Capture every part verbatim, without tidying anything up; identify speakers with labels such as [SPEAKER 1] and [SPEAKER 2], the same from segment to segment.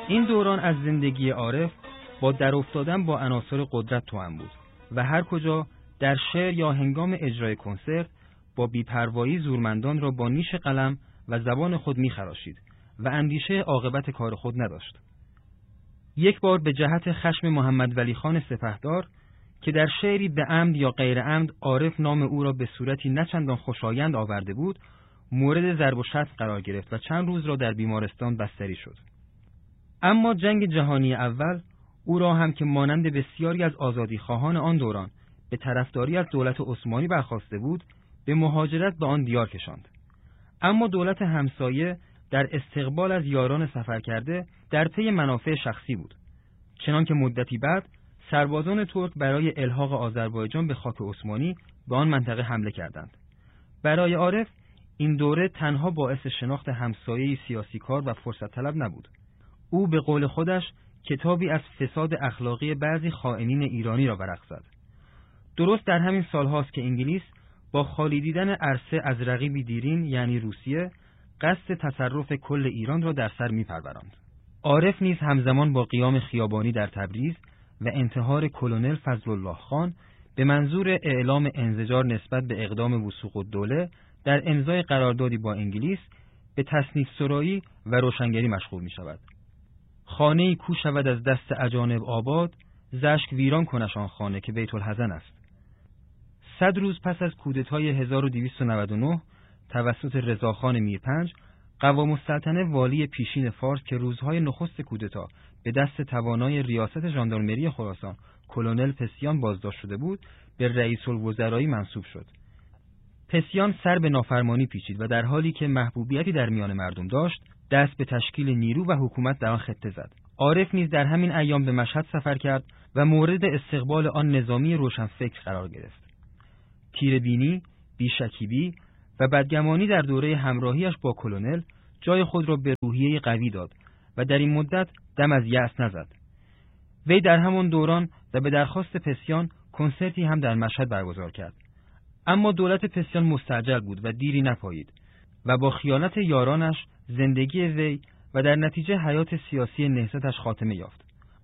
[SPEAKER 1] این دوران از زندگی عارف با در افتادن با عناصر قدرت توأم بود و هر کجا در شعر یا هنگام اجرای کنسرت با بی‌پروایی زورمندان را با نیش قلم و زبان خود می‌خراشید و اندیشه عاقبت کار خود نداشت. یک بار به جهت خشم محمد ولی خان سپهدار که در شعری به عمد یا غیر عمد عارف نام او را به صورتی نچندان خوشایند آورده بود، مورد ضرب و شتم قرار گرفت و چند روز را در بیمارستان بستری شد. اما جنگ جهانی اول او را هم که مانند بسیاری از آزادیخواهان آن دوران به طرفداری از دولت عثمانی برخاسته بود، به مهاجرت به آن دیار کشاند. اما دولت همسایه در استقبال از یاران سفر کرده در پی منافع شخصی بود، چنانکه مدتی بعد سربازان ترک برای الحاق آذربایجان به خاک عثمانی به آن منطقه حمله کردند. برای عارف این دوره تنها باعث شناخت همسایه‌ای سیاسی کار و فرصت طلب نبود. او به قول خودش کتابی از فساد اخلاقی بعضی خائنین ایرانی را ورق زد. درست در همین سالهاست که انگلیس با خالی دیدن عرصه از رقیبی دیرین یعنی روسیه قصد تصرف کل ایران را در سر می‌پروراند. عارف نیز همزمان با قیام خیابانی در تبریز و انتحار کلونل فضل الله خان به منظور اعلام انزجار نسبت به اقدام وثوق الدوله در امضای قراردادی با انگلیس به تصنیف سرایی و روشنگری مشغول می شود. خانه‌ای کو شود از دست اجانب آباد، زشک ویران کنش آن خانه که بیت الحزن است. صد روز پس از کودتای هزار و دویست و نود و نه توسط رضاخان میرپنج، قوام السلطنه والی پیشین فارس که روزهای نخست کودتا به دست توانای ریاست ژاندارمری خراسان کلونل پسیان بازداشت شده بود، به رئیس الوزرایی منصوب شد. پسیان سر به نافرمانی پیچید و در حالی که محبوبیتی در میان مردم داشت، دست به تشکیل نیرو و حکومت در آن خطه زد. عارف نیز در همین ایام به مشهد سفر کرد و مورد استقبال آن نظامی روشنفکر قرار گرفت. تیره‌بینی، بی‌شکیبی و بدگمانی در دوره همراهیش با کلونل جای خود را به روحیه قوی داد و در این مدت دم از یأس نزد. وی در همان دوران و به درخواست پسیان کنسرتی هم در مشهد برگزار کرد. اما دولت پسیان مستعجل بود و دیری نپایید و با خیانت یارانش زندگی وی و در نتیجه حیات سیاسی نهضتش خاتمه یافت.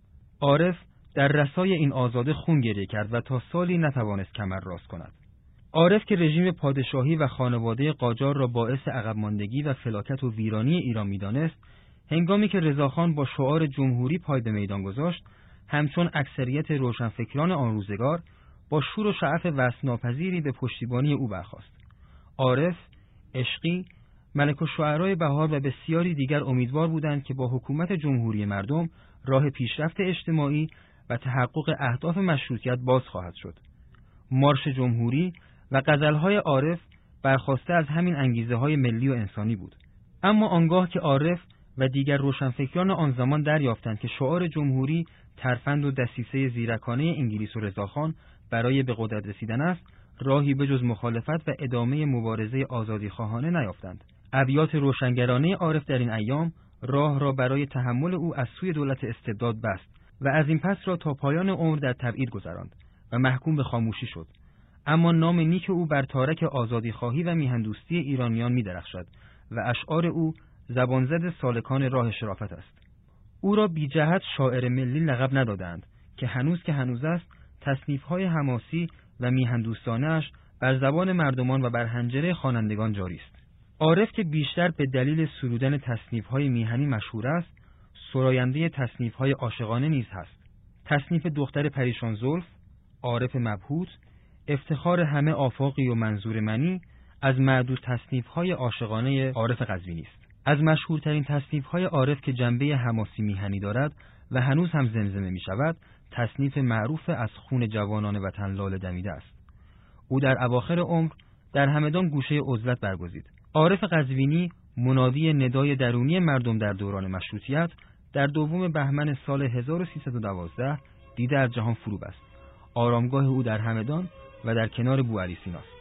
[SPEAKER 1] عارف در رسای این آزاده خون گریه کرد و تا سالی نتوانست کمر راست کند. عارف که رژیم پادشاهی و خانواده قاجار را باعث عقب ماندگی و فلاکت و ویرانی ایران می‌دانست، هنگامی که رضاخان با شعار جمهوری پای به میدان گذاشت، همچون اکثریت روشنفکران آن روزگار با شور و شعف وصف‌ناپذیری به پشتیبانی او برخاست. عارف، عشقی، ملک الشعرای بهار و بسیاری دیگر امیدوار بودند که با حکومت جمهوری مردم راه پیشرفت اجتماعی و تحقق اهداف مشروطیت باز خواهد شد. مارش جمهوری و غزل‌های عارف برخاسته از همین انگیزه‌های ملی و انسانی بود. اما آنگاه که عارف و دیگر روشنفکران آن زمان دریافتند که شعار جمهوری ترفند و دسیسه زیرکانه انگلیس و رضاخان برای به قدرت رسیدن است، راهی به جز مخالفت و ادامه مبارزه آزادیخواهانه نیافتند. ابیات روشنگرانه عارف در این ایام راه را برای تحمل او از سوی دولت استبداد بست و از این پس را تا پایان عمر در تبعید گذراند و محکوم به خاموشی شد. اما نام نیک او بر تارک آزادیخواهی و میهندوستی ایرانیان می‌درخشد و اشعار او زبانزد سالکان راه شرافت است. او را بی جهت شاعر ملی لقب ندادند که هنوز که هنوز است تصنیف‌های حماسی و میهندوستانه‌اش بر زبان مردمان و بر حنجره خوانندگان جاری است. عارف که بیشتر به دلیل سرودن تصنیف‌های میهنی مشهور است، سراینده تصنیف‌های عاشقانه نیز هست. تصنیف دختر پریشان زلف، عارف مبهوت، افتخار همه آفاقی و منظور منی از معدود تصنیف‌های عاشقانه عارف قزوینی است. از مشهورترین تصنیف‌های عارف که جنبه حماسی میهنی دارد و هنوز هم زمزمه می‌شود، تصنیف معروف از خون جوانان وطن لاله دمیده است. او در اواخر عمر در همدان گوشه عزلت برگزید. عارف قزوینی منادی ندای درونی مردم در دوران مشروطیت در دوم بهمن سال هزار و سیصد و دوازده دیده از جهان فرو بست. آرامگاه او در همدان و در کنار بوعلی سیناست.